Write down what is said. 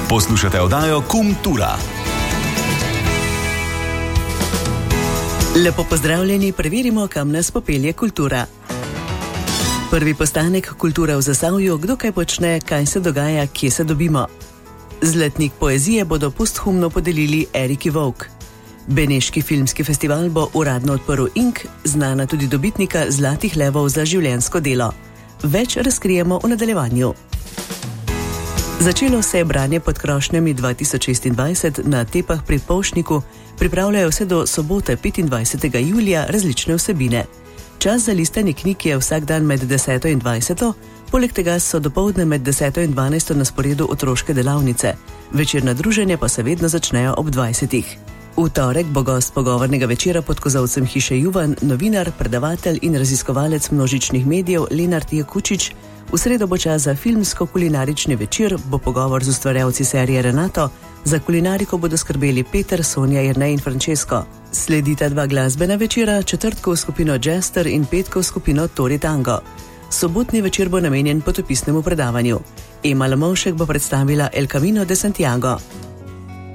Poslušate oddajo Kultura. Lepo pozdravljeni, preverimo, kam nas popelje kultura. Prvi postanek Kultura v Zasavju, kdo kaj počne, kaj se dogaja, kje se dobimo. Zlatnik poezije bodo posthumno podelili Eriki Vovk. Beneški filmski festival bo uradno odprl Ink, znana tudi dobitnika Zlatih levov za življenjsko delo. Več razkrijemo v nadaljevanju. Začelo se je branje pod krošnjami 2026 na Tepah pri Polšniku, pripravljajo vse do sobote 25. julija različne vsebine. Čas za listanje knjig je vsak dan med 10. in 20. Poleg tega so dopoldne med 10. in 12. na sporedu otroške delavnice. Večerna druženja pa se vedno začnejo ob 20. V torek bo gost pogovornega večera pod kozolcem hiše Juvan, novinar, predavatelj in raziskovalec množičnih medijev Lenart Jakučič. V sredo bo čas za filmsko-kulinarični večer, bo pogovor z ustvarjalci serije Renato. Za kulinariko bodo skrbeli Peter, Sonja, Jernej in Francesco. Sledita dva glasbena večera, četrtkov skupino Jester in petkov skupino Tori Tango. Sobotni večer bo namenjen potopisnemu predavanju. Ema Lamovšek bo predstavila El Camino de Santiago.